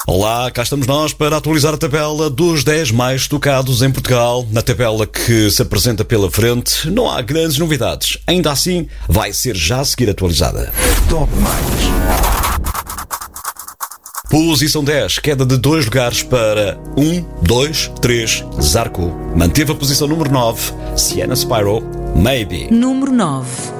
Olá, cá estamos nós para atualizar a tabela dos 10 mais tocados em Portugal. Na tabela que se apresenta pela frente, não há grandes novidades. Ainda assim, vai ser já a seguir atualizada. Top mais. Posição 10, queda de 2 lugares para 1, 2, 3, Zarco. Manteve a posição número 9, Sienna Spyro, Maybe. Número 9.